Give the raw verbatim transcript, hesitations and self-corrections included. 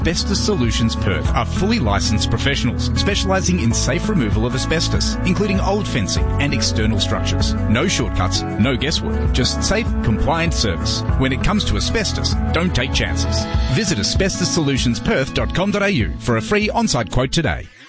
Asbestos Solutions Perth are fully licensed professionals specialising in safe removal of asbestos, including old fencing and external structures. No shortcuts, no guesswork, just safe, compliant service. When it comes to asbestos, don't take chances. Visit asbestos solutions perth dot com dot a u for a free on-site quote today.